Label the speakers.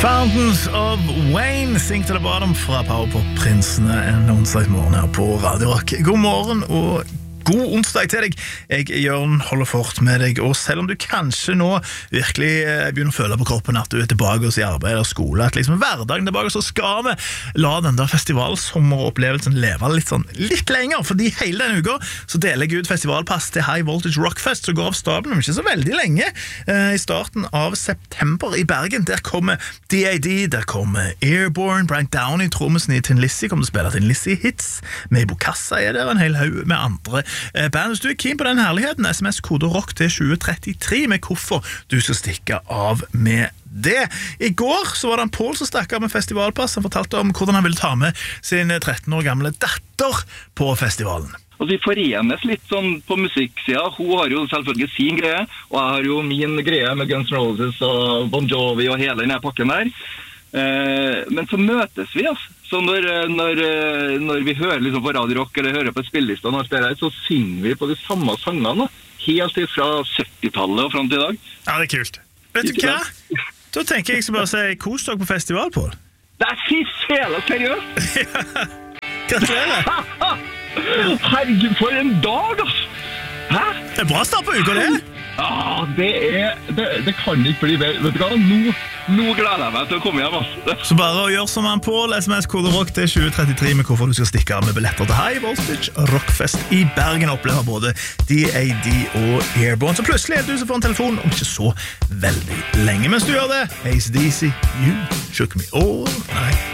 Speaker 1: Fountains of Wayne, Think to the Bottom fra Powerpop-prinsene en onsdag morgen her på Radio Rock. God morgen og god onsdag til deg. Jeg, Jørn, holder fort med deg, og selv om du kanskje nå virkelig begynner å føle på kroppen at du tilbake hos i arbeid og skole, at liksom hverdagen tilbake, så skal vi la den der festivalsommeropplevelsen leve litt lenger, fordi hele denne uka så deler jeg ut festivalpass til High Voltage Rockfest, som går av stabelen om ikke så veldig lenge, i starten av september i Bergen. Der kommer DAD, der kommer Airborne, Brian Downey, trommisen i Tin Lizzy, kommer til å spille Tin Lizzy hits, Meibo Kassa er der, en hel haug med andre band. Hvis du er keen på den herligheten, SMS-kode ROCK til 2033 med hvorfor du skal stikke av med det. I går så var det en Paul som stakk av med festivalpass. Han fortalte om hvordan han ville ta med sin 13 år gamle datter på festivalen.
Speaker 2: Og vi forenes litt sånn på musikksida. Hun har jo selvfølgelig sin greie, og jeg har jo min greie med Guns N' Roses og Bon Jovi og hele denne pakken der. Men så møtes vi, altså. Så når vi hører liksom på Radio Rock eller hører på spillelista og alt det der, så synger vi på de samme sangene, helt fra 70-tallet og frem til i dag.
Speaker 1: Ja, det er kult. Vet du hva? Da tenker jeg skal bare si kos dere på festival, Paul.
Speaker 2: Det er fy fele, seriøst!
Speaker 1: Gratulerer!
Speaker 2: Herregud, for en dag, altså! Hæ?
Speaker 1: Det er bra start på uka, det!
Speaker 2: Ja, det kan ikke bli bedre. Vet du hva? Nå gleder jeg meg til å komme hjem, altså.
Speaker 1: Så bare å gjøre som han Paul, SMS-kode ROCK til 2033 med hvorfor du skal stikke av med billetter til High Voltage Rockfest i Bergen, opplever både DAD og Airborne. Så plutselig er det du som får en telefon om ikke så veldig lenge. Mens du gjør det, AC/DC, You Shook Me All Night.